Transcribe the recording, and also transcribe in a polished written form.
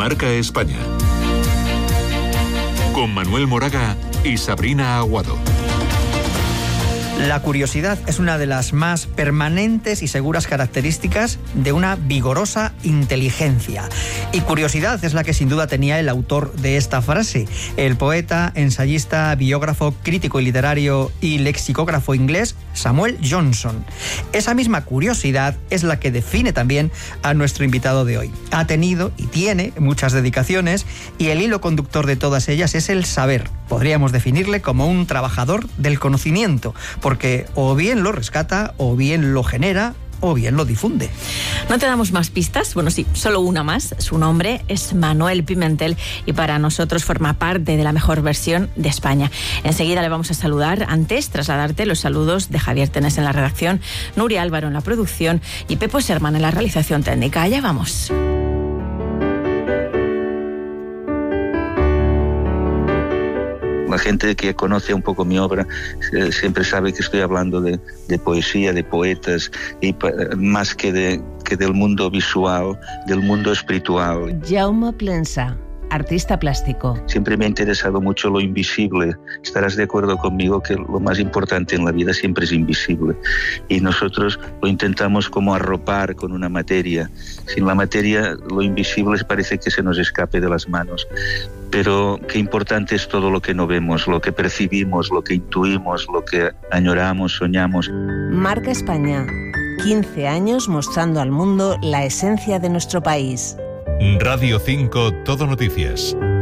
Marca España. Con Manuel Moraga y Sabrina Aguado. La curiosidad es una de las más permanentes y seguras características de una vigorosa inteligencia. Y curiosidad es la que sin duda tenía el autor de esta frase, el poeta, ensayista, biógrafo, crítico y literario y lexicógrafo inglés Samuel Johnson. Esa misma curiosidad es la que define también a nuestro invitado de hoy. Ha tenido y tiene muchas dedicaciones y el hilo conductor de todas ellas es el saber. Podríamos definirle como un trabajador del conocimiento, porque o bien lo rescata, o bien lo genera, o bien lo difunde. ¿No te damos más pistas? Bueno, sí, solo una más. Su nombre es Manuel Pimentel y para nosotros forma parte de la mejor versión de España. Enseguida le vamos a saludar. Antes, trasladarte los saludos de Javier Tenes en la redacción, Nuria Álvaro en la producción y Pepo Serman en la realización técnica. Allá vamos. La gente que conoce un poco mi obra siempre sabe que estoy hablando de poesía, de poetas, y más que del mundo visual, del mundo espiritual. Jaume Plensa, artista plástico. Siempre me ha interesado mucho lo invisible. Estarás de acuerdo conmigo que lo más importante en la vida siempre es invisible. Y nosotros lo intentamos como arropar con una materia. Sin la materia, lo invisible parece que se nos escape de las manos. Pero qué importante es todo lo que no vemos, lo que percibimos, lo que intuimos, lo que añoramos, soñamos. Marca España. 15 años mostrando al mundo la esencia de nuestro país. Radio 5 Todo Noticias.